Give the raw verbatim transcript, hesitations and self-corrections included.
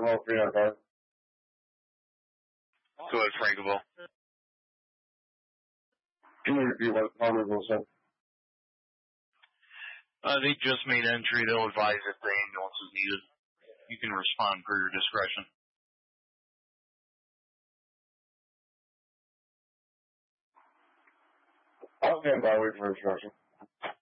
all three on car. Go ahead, Frankville. Can you repeat what Farmersville said? Uh, they just made entry. They'll advise if the ambulance is needed. You can respond per your discretion. I'll stand by wait for instruction.